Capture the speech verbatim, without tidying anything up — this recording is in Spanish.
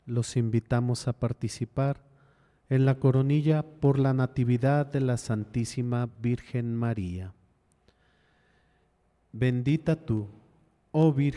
los invitamos a participar en la coronilla por la Natividad de la Santísima Virgen María. Bendita tú, oh Virgen